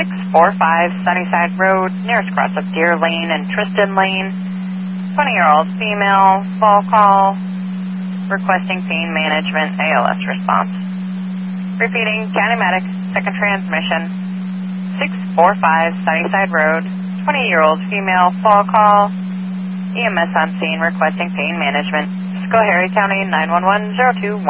645 Sunnyside Road, nearest cross of Deer Lane and Tristan Lane. 20-year-old female, fall call, requesting pain management, ALS response. Repeating, County Medic, second transmission, 645 Sunnyside Road, 20-year-old female, fall call, EMS on scene requesting pain management. Schoharie County 911-0210.